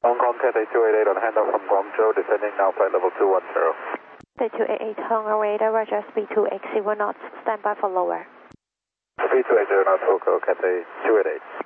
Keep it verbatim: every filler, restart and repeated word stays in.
Hong Kong Cathay two eight eight on handoff from Guangzhou, descending now flight level two one zero. Cathay two eight eight, Hong Kong radar, Roger, speed two X zero knots, stand by for lower. Speed two eight zero knots, Hoco, Cathay two eight eight.